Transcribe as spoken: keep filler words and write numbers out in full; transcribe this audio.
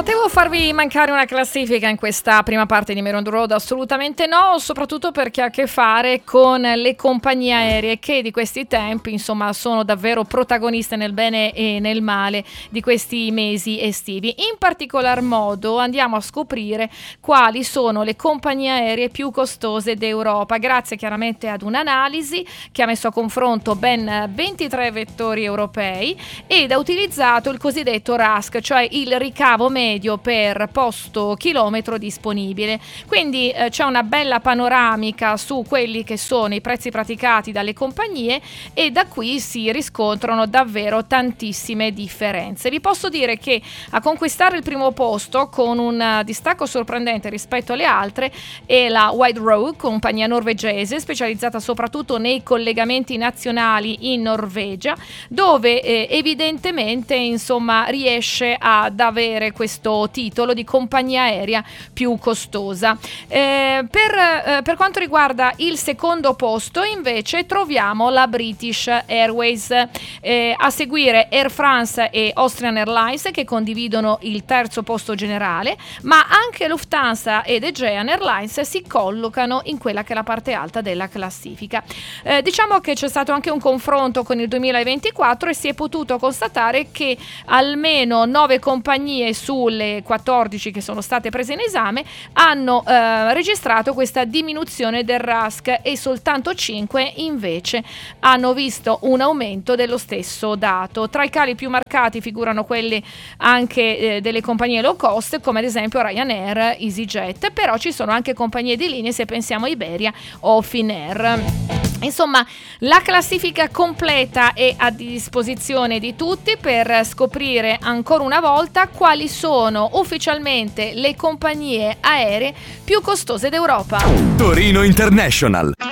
Potevo farvi mancare una classifica in questa prima parte di Main Road? Assolutamente no, soprattutto perché ha a che fare con le compagnie aeree che di questi tempi, insomma, sono davvero protagoniste nel bene e nel male di questi mesi estivi. In particolar modo andiamo a scoprire quali sono le compagnie aeree più costose d'Europa, grazie chiaramente ad un'analisi che ha messo a confronto ben ventitré vettori europei ed ha utilizzato il cosiddetto R A S C, cioè il ricavo medio per posto chilometro disponibile. Quindi eh, c'è una bella panoramica su quelli che sono i prezzi praticati dalle compagnie e da qui si riscontrano davvero tantissime differenze. Vi posso dire che a conquistare il primo posto con un distacco sorprendente rispetto alle altre è la Wild Road, compagnia norvegese specializzata soprattutto nei collegamenti nazionali in Norvegia, dove eh, evidentemente insomma riesce ad avere questo titolo di compagnia aerea più costosa. Eh, per, eh, per quanto riguarda il secondo posto invece troviamo la British Airways, eh, a seguire Air France e Austrian Airlines che condividono il terzo posto generale, ma anche Lufthansa ed Aegean Airlines si collocano in quella che è la parte alta della classifica. Eh, diciamo che c'è stato anche un confronto con il duemilaventiquattro e si è potuto constatare che almeno nove compagnie sulle quattordici che sono state prese in esame hanno eh, registrato questa diminuzione del R A S C e soltanto cinque invece hanno visto un aumento dello stesso dato. Tra i cali più marcati figurano quelli anche eh, delle compagnie low cost come ad esempio Ryanair, EasyJet, però ci sono anche compagnie di linee, se pensiamo a Iberia o Finnair. Insomma, la classifica completa è a disposizione di tutti per scoprire ancora una volta quali sono ufficialmente le compagnie aeree più costose d'Europa. Torino International.